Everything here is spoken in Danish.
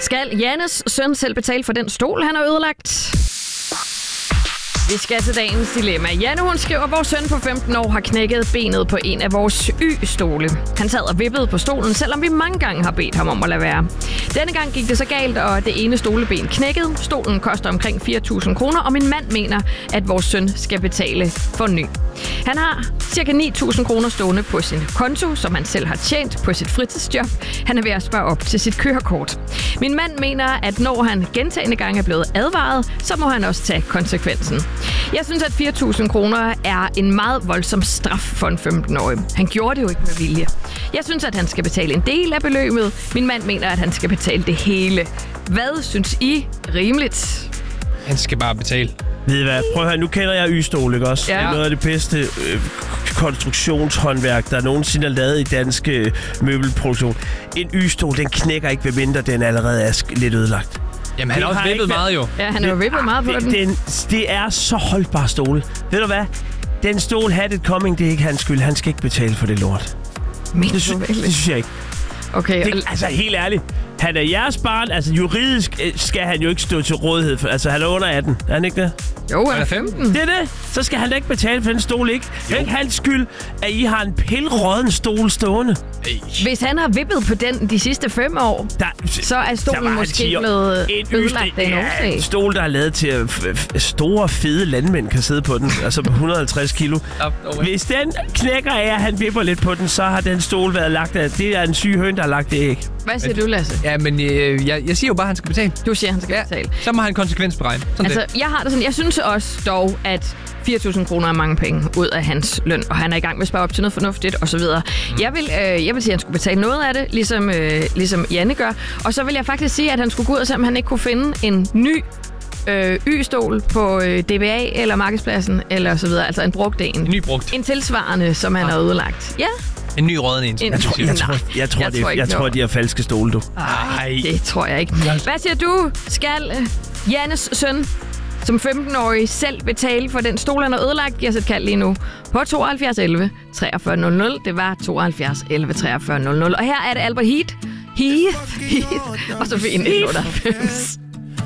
Skal Jannes søn selv betale for den stol, han har ødelagt? Vi skal til dagens dilemma. Janne, hun skriver, at vores søn på 15 år har knækket benet på en af vores Y-stole. Han sad og vippede på stolen, selvom vi mange gange har bedt ham om at lade være. Denne gang gik det så galt, og det ene stoleben knækkede. Stolen koster omkring 4.000 kroner, og min mand mener, at vores søn skal betale for ny. Han har ca. 9.000 kroner stående på sin konto, som han selv har tjent på sit fritidsjob. Han er ved at spare op til sit kørekort. Min mand mener, at når han gentagne gange er blevet advaret, så må han også tage konsekvensen. Jeg synes, at 4.000 kroner er en meget voldsom straf for en 15-årig. Han gjorde det jo ikke med vilje. Jeg synes, at han skal betale en del af beløbet. Min mand mener, at han skal betale det hele. Hvad synes I rimeligt? Han skal bare betale. Ved I hvad? Prøv at høre, nu kender jeg Y-stol, ikke også? Ja. Det er noget af det bedste konstruktionshåndværk, der nogensinde er lavet i dansk møbelproduktion. En Y-stol, den knækker ikke, ved mindre den allerede er lidt ødelagt. Jamen, han har også vippet meget jo. Ja, han har jo vippet meget på den. Det er så holdbar stole. Ved du hvad? Den stol had it coming, det er ikke hans skyld. Han skal ikke betale for det lort. Det synes jeg ikke. Okay. Altså, helt ærligt. Han er jeres barn. Altså, juridisk skal han jo ikke stå til rådighed. Altså, han er under 18. Er han ikke det? Jo, han er 15. Det er det. Så skal han da ikke betale for den stol, ikke? Det er ikke hans skyld, at I har en pilråden stol stående. Hvis han har vippet på den de sidste 5 år, så er stolen måske blevet ødelagt af en årsag. En stol, der er lavet til, at store, fede landmænd kan sidde på den. Altså på 150 kilo. Hvis den knækker af, at han vipper lidt på den, så har den stol været lagt af. Det er en syg høn, der har lagt det æg. Hvad siger du, Lasse? Ja, men jeg siger jo bare, at han skal betale. Du siger, at han skal betale. Så må han konsekvensberegne. Altså, jeg har det sådan. Jeg synes også dog, at 4.000 kroner er mange penge ud af hans løn, og han er i gang med at spare op til noget fornuftigt osv. Jeg vil sige, at han skulle betale noget af det, ligesom Janne gør. Og så vil jeg faktisk sige, at han skulle gå ud og se, om han ikke kunne finde en ny Y-stol på DBA eller Markedspladsen eller så videre. Altså en brugt en. En ny brugt. En tilsvarende, som han har ødelagt. Ja. En ny råden en. Jeg tror, de har falske stole, du. Nej, det tror jeg ikke. Hvad siger du? Skal Jannes søn som 15-årig selv betale for den stol, han har ødelagt? Giv os et kald lige nu på 72 11 43 00. Det var 72 11 43 00. Og her er det Albert Heath og Sofie 1998.